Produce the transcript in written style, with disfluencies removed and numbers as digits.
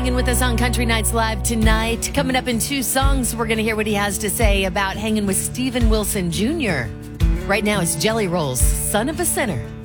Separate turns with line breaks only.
Hanging with us on Country Nights Live tonight. Coming up in 2 songs, we're going to hear what he has to say about hanging with Steven Wilson Jr. Right now, it's Jelly Roll's Son of a Sinner.